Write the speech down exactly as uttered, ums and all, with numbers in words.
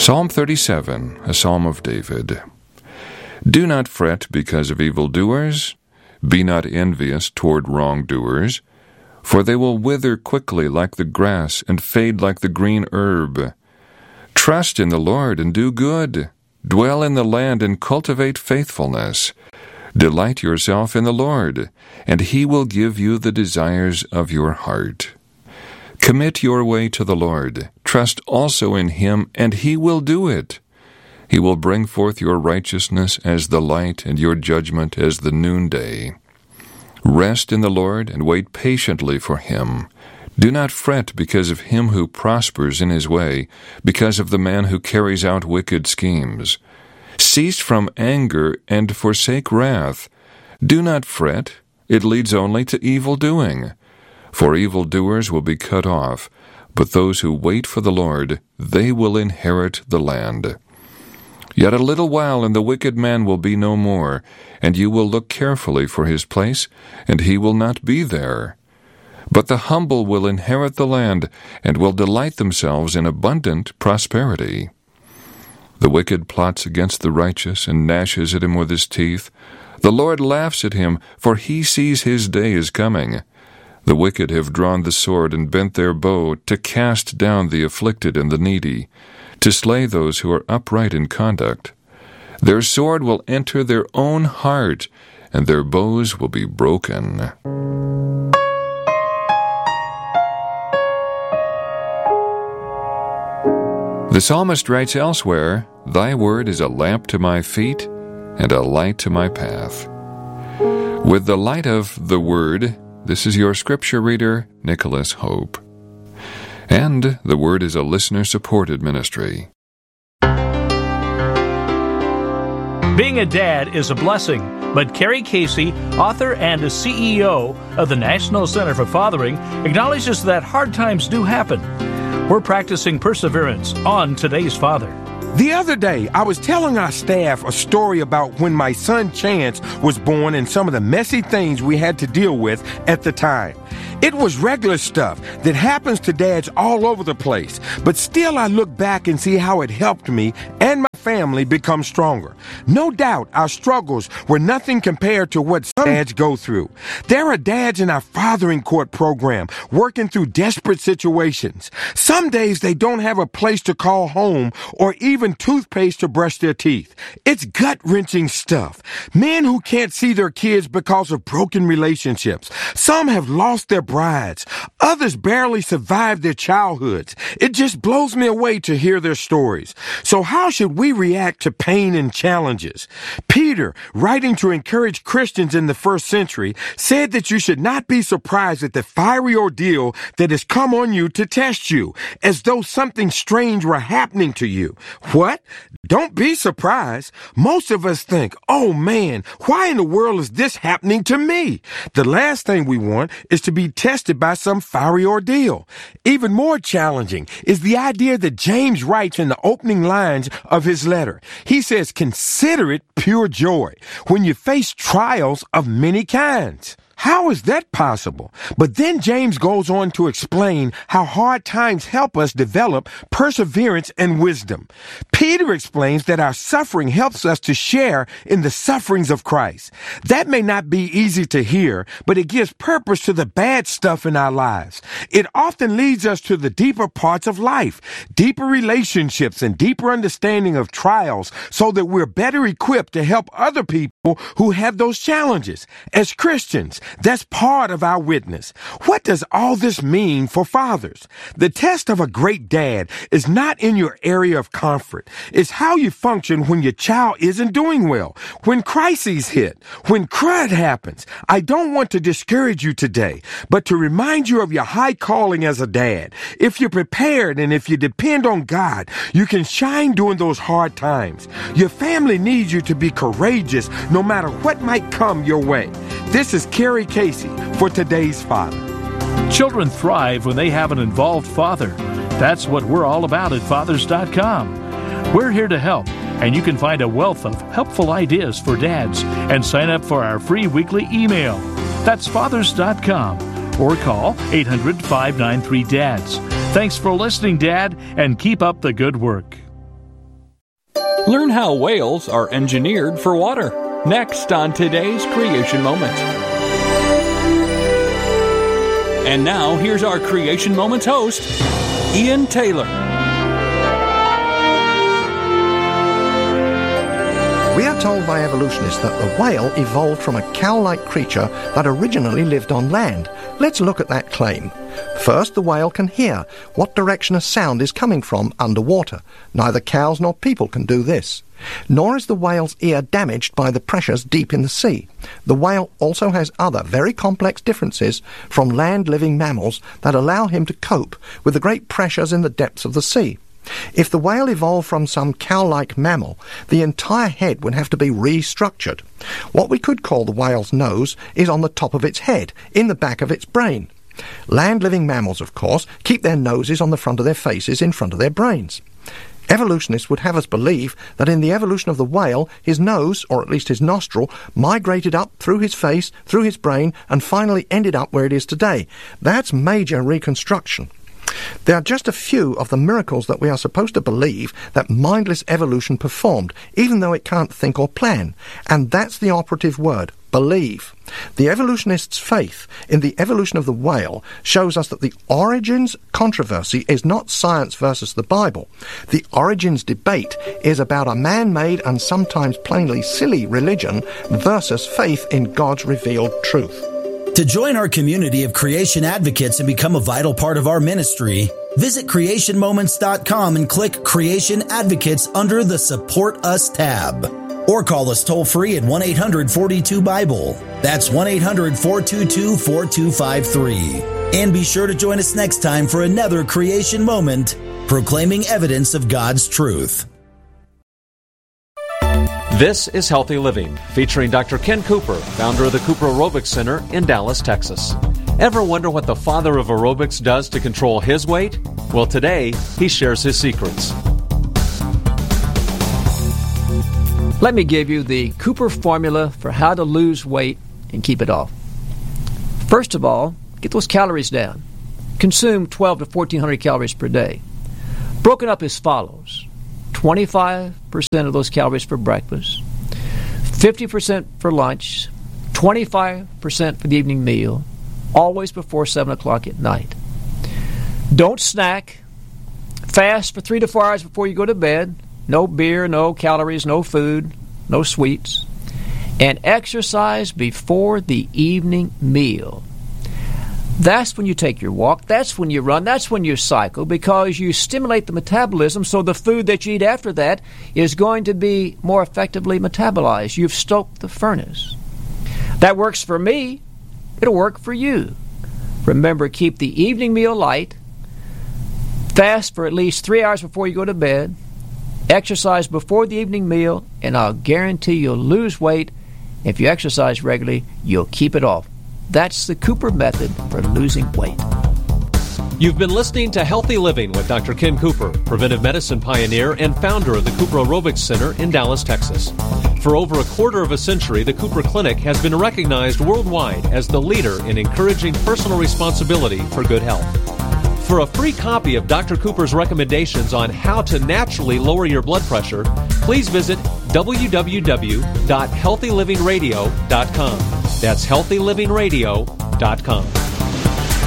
Psalm thirty-seven, a psalm of David. Do not fret because of evildoers. Be not envious toward wrongdoers, for they will wither quickly like the grass and fade like the green herb. Trust in the Lord and do good. Dwell in the land and cultivate faithfulness. Delight yourself in the Lord, and He will give you the desires of your heart. Commit your way to the Lord. Trust also in Him, and He will do it. He will bring forth your righteousness as the light and your judgment as the noonday. Rest in the Lord and wait patiently for Him. Do not fret because of him who prospers in his way, because of the man who carries out wicked schemes. Cease from anger and forsake wrath. Do not fret, it leads only to evil doing. For evildoers will be cut off, but those who wait for the Lord, they will inherit the land. Yet a little while, and the wicked man will be no more, and you will look carefully for his place, and he will not be there. But the humble will inherit the land, and will delight themselves in abundant prosperity. The wicked plots against the righteous, and gnashes at him with his teeth. The Lord laughs at him, for He sees his day is coming. The wicked have drawn the sword and bent their bow, to cast down the afflicted and the needy, to slay those who are upright in conduct. Their sword will enter their own heart, and their bows will be broken. The psalmist writes elsewhere, Thy word is a lamp to my feet and a light to my path. With the light of the Word, this is your scripture reader, Nicholas Hope. And the Word is a listener-supported ministry. Being a dad is a blessing, but Carrie Casey, author and C E O of the National Center for Fathering, acknowledges that hard times do happen. We're practicing perseverance on today's Father. The other day, I was telling our staff a story about when my son Chance was born and some of the messy things we had to deal with at the time. It was regular stuff that happens to dads all over the place, but still I look back and see how it helped me and my family become stronger. No doubt our struggles were nothing compared to what some dads go through. There are dads in our fathering court program working through desperate situations. Some days they don't have a place to call home or even toothpaste to brush their teeth. It's gut-wrenching stuff. Men who can't see their kids because of broken relationships. Some have lost their brides. Others barely survived their childhoods. It just blows me away to hear their stories. So how should we react to pain and challenges? Peter, writing to encourage Christians in the first century, said that you should not be surprised at the fiery ordeal that has come on you to test you, as though something strange were happening to you. What? Don't be surprised. Most of us think, oh man, why in the world is this happening to me? The last thing we want is to be tested by some fiery ordeal. Even more challenging is the idea that James writes in the opening lines of his letter. He says, consider it pure joy when you face trials of many kinds. How is that possible? But then James goes on to explain how hard times help us develop perseverance and wisdom. Peter explains that our suffering helps us to share in the sufferings of Christ. That may not be easy to hear, but it gives purpose to the bad stuff in our lives. It often leads us to the deeper parts of life, deeper relationships and deeper understanding of trials, so that we're better equipped to help other people who have those challenges. As Christians, that's part of our witness. What does all this mean for fathers? The test of a great dad is not in your area of comfort. It's how you function when your child isn't doing well, when crises hit, when crud happens. I don't want to discourage you today, but to remind you of your high calling as a dad. If you're prepared and if you depend on God, you can shine during those hard times. Your family needs you to be courageous no matter what might come your way. This is Carrie Casey for today's Father. Children thrive when they have an involved father. That's what we're all about at fathers dot com. We're here to help, and you can find a wealth of helpful ideas for dads and sign up for our free weekly email. That's fathers dot com, or call eight hundred, five nine three, D A D S. Thanks for listening, Dad, and keep up the good work. Learn how whales are engineered for water. Next on today's Creation Moment. And now, here's our Creation Moments host, Ian Taylor. We are told by evolutionists that the whale evolved from a cow-like creature that originally lived on land. Let's look at that claim. First, the whale can hear what direction a sound is coming from underwater. Neither cows nor people can do this. Nor is the whale's ear damaged by the pressures deep in the sea. The whale also has other very complex differences from land-living mammals that allow him to cope with the great pressures in the depths of the sea. If the whale evolved from some cow-like mammal, the entire head would have to be restructured. What we could call the whale's nose is on the top of its head, in the back of its brain. Land-living mammals, of course, keep their noses on the front of their faces in front of their brains. Evolutionists would have us believe that in the evolution of the whale, his nose, or at least his nostril, migrated up through his face, through his brain, and finally ended up where it is today. That's major reconstruction. There are just a few of the miracles that we are supposed to believe that mindless evolution performed, even though it can't think or plan. And that's the operative word, believe. The evolutionists' faith in the evolution of the whale shows us that the origins controversy is not science versus the Bible. The origins debate is about a man-made and sometimes plainly silly religion versus faith in God's revealed truth. To join our community of creation advocates and become a vital part of our ministry, visit creation moments dot com and click Creation Advocates under the Support Us tab. Or call us toll-free at one eight hundred four two Bible. That's one eight hundred four two two four two five three. And be sure to join us next time for another Creation Moment, proclaiming evidence of God's truth. This is Healthy Living, featuring Doctor Ken Cooper, founder of the Cooper Aerobics Center in Dallas, Texas. Ever wonder what the father of aerobics does to control his weight? Well, today, he shares his secrets. Let me give you the Cooper formula for how to lose weight and keep it off. First of all, get those calories down. Consume twelve to fourteen hundred calories per day. Broken up as follows. twenty-five percent of those calories for breakfast, fifty percent for lunch, twenty-five percent for the evening meal, always before seven o'clock at night. Don't snack. Fast for three to four hours before you go to bed. No beer, no calories, no food, no sweets. And exercise before the evening meal. That's when you take your walk, that's when you run, that's when you cycle, because you stimulate the metabolism, so the food that you eat after that is going to be more effectively metabolized. You've stoked the furnace. That works for me. It'll work for you. Remember, keep the evening meal light, fast for at least three hours before you go to bed, exercise before the evening meal, and I'll guarantee you'll lose weight. If you exercise regularly, you'll keep it off. That's the Cooper method for losing weight. You've been listening to Healthy Living with Doctor Ken Cooper, preventive medicine pioneer and founder of the Cooper Aerobics Center in Dallas, Texas. For over a quarter of a century, the Cooper Clinic has been recognized worldwide as the leader in encouraging personal responsibility for good health. For a free copy of Doctor Cooper's recommendations on how to naturally lower your blood pressure, please visit w w w dot healthy living radio dot com. That's healthy living radio dot com.